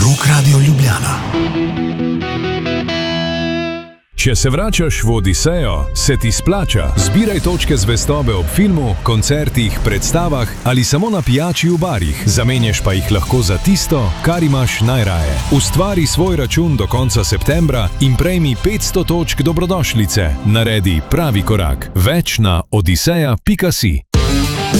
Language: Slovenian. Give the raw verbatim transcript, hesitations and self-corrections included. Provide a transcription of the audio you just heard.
Rok Radio Ljubljana. Če se vračaš v Odisejo, se ti splača. Zbiraj točke zvestobe ob filmu, koncertih, predstavah ali samo na pijači v barih. Zamenjaš pa jih lahko za tisto, kar imaš najraje. Ustvari svoj račun do konca septembra in prejmi petsto točk dobrodošlice. Naredi pravi korak. Več na odiseja pika si.